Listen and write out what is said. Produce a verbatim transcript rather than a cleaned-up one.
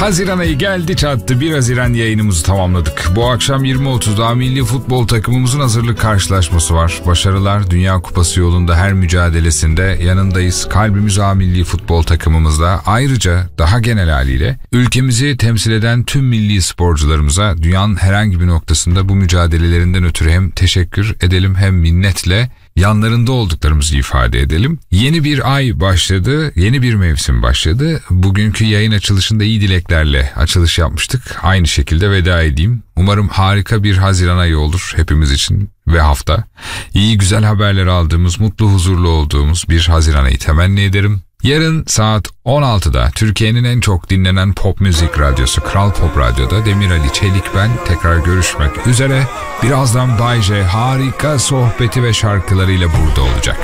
Haziran ayı geldi çattı. bir Haziran yayınımızı tamamladık. Bu akşam yirmi otuzda milli futbol takımımızın hazırlık karşılaşması var. Başarılar, Dünya Kupası yolunda her mücadelesinde yanındayız. Kalbimiz A milli futbol takımımızda. Ayrıca daha genel haliyle ülkemizi temsil eden tüm milli sporcularımıza dünyanın herhangi bir noktasında bu mücadelelerinden ötürü hem teşekkür edelim hem minnetle yanlarında olduklarımızı ifade edelim. Yeni bir ay başladı, yeni bir mevsim başladı. Bugünkü yayın açılışında iyi dileklerle açılış yapmıştık. Aynı şekilde veda edeyim. Umarım harika bir Haziran ayı olur hepimiz için ve hafta. İyi güzel haberler aldığımız, mutlu huzurlu olduğumuz bir Haziran ayı temenni ederim. Yarın saat on altıda Türkiye'nin en çok dinlenen pop müzik radyosu Kral Pop Radyo'da Demir Ali Çelik ben tekrar görüşmek üzere. Birazdan Bay J harika sohbeti ve şarkılarıyla burada olacak.